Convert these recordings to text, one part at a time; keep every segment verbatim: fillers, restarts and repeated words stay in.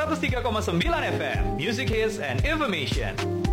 seratus tiga koma sembilan F M Music Hits and Information.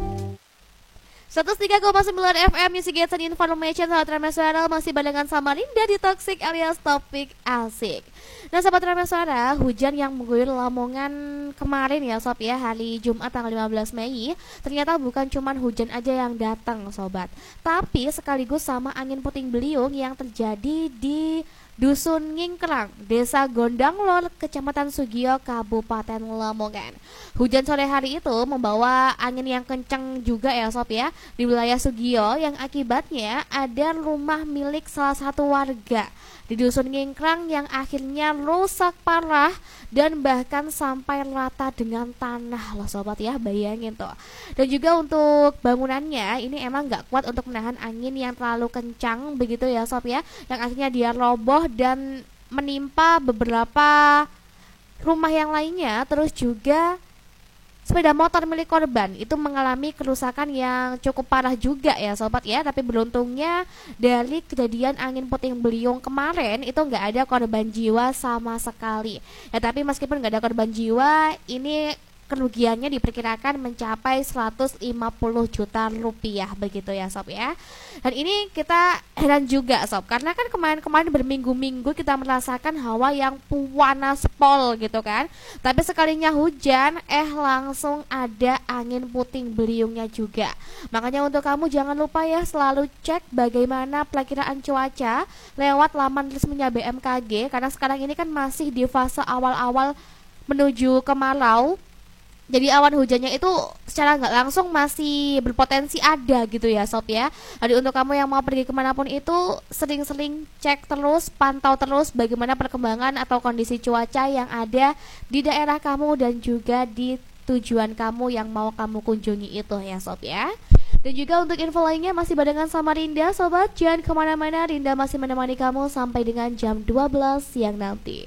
seratus tiga koma sembilan F M Music Hits and Information. Sahabat Ramasuara masih barengan sama Rinda di Toxic alias Topik Asik. Nah sahabat Ramasuara, hujan yang mengguyur Lamongan kemarin ya sob ya, hari Jumat tanggal lima belas Mei, ternyata bukan cuman hujan aja yang datang sobat, tapi sekaligus sama angin puting beliung yang terjadi di Dusun Ngingkrang, Desa Gondanglor, Kecamatan Sugio, Kabupaten Lamongan. Hujan sore hari itu membawa angin yang kencang juga ya sob ya di wilayah Sugio, yang akibatnya ada rumah milik salah satu warga di Dusun Ngingkrang yang akhirnya rusak parah dan bahkan sampai rata dengan tanah loh sobat ya, bayangin tuh. Dan juga untuk bangunannya ini emang gak kuat untuk menahan angin yang terlalu kencang begitu ya sob ya, yang akhirnya dia roboh dan menimpa beberapa rumah yang lainnya. Terus juga sepeda motor milik korban itu mengalami kerusakan yang cukup parah juga ya sobat ya. Tapi beruntungnya dari kejadian angin puting beliung kemarin itu nggak ada korban jiwa sama sekali ya. Tapi meskipun nggak ada korban jiwa, ini kerugiannya diperkirakan mencapai seratus lima puluh juta rupiah begitu ya sob ya. Dan ini kita heran juga sob, karena kan kemarin-kemarin berminggu-minggu kita merasakan hawa yang panas pol gitu kan, tapi sekalinya hujan eh langsung ada angin puting beliungnya juga. Makanya untuk kamu jangan lupa ya selalu cek bagaimana perakiraan cuaca lewat laman resminya B M K G, karena sekarang ini kan masih di fase awal-awal menuju kemarau. Jadi awan hujannya itu secara nggak langsung masih berpotensi ada gitu ya sob ya. Jadi untuk kamu yang mau pergi kemanapun itu sering-sering cek terus, pantau terus bagaimana perkembangan atau kondisi cuaca yang ada di daerah kamu dan juga di tujuan kamu yang mau kamu kunjungi itu ya sob ya. Dan juga untuk info lainnya masih barengan sama Rinda sobat, jangan kemana-mana, Rinda masih menemani kamu sampai dengan jam dua belas siang nanti.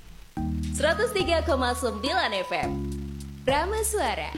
seratus tiga koma sembilan F M Ramasuara.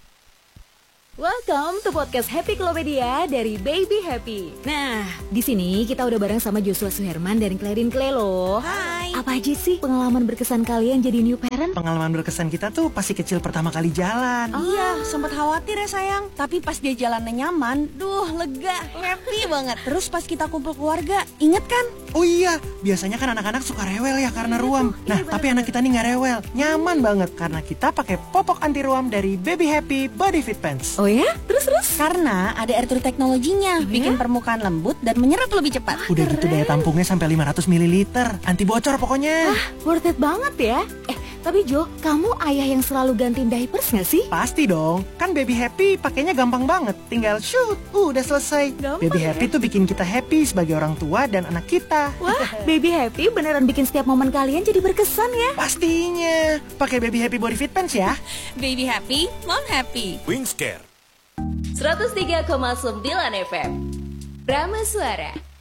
Welcome to podcast Happy Klopedia dari Baby Happy. Nah, di sini kita udah bareng sama Joshua Suherman dan Clarin Clay loh. Hai. Apa aja sih pengalaman berkesan kalian jadi new parent? Pengalaman berkesan kita tuh pasti kecil pertama kali jalan. Oh. Iya, sempat khawatir ya sayang. Tapi pas dia jalannya nyaman, duh lega, happy banget. Terus pas kita kumpul keluarga, inget kan? Oh iya, biasanya kan anak-anak suka rewel ya karena ruam. Nah, iya, tapi anak kita nih nggak rewel, nyaman banget karena kita pakai popok anti ruam dari Baby Happy Body Fit Pants. Oh ya? Terus-terus? Karena ada air true teknologinya, Oh, bikin ya? permukaan lembut dan menyerap lebih cepat. Udah gitu daya tampungnya sampai lima ratus mililiter, anti bocor pokoknya. Ah, worth it banget ya. Eh, tapi Jo, kamu ayah yang selalu gantiin diapers gak sih? Pasti dong, kan Baby Happy pakainya gampang banget, tinggal shoot, udah selesai. Gampang Baby ya? Happy tuh bikin kita happy sebagai orang tua dan anak kita. Wah, Baby Happy beneran bikin setiap momen kalian jadi berkesan ya. Pastinya, pakai Baby Happy Body Fit Pants ya. Baby happy, mom happy. Wingscare seratus tiga koma sembilan F M Ramasuara.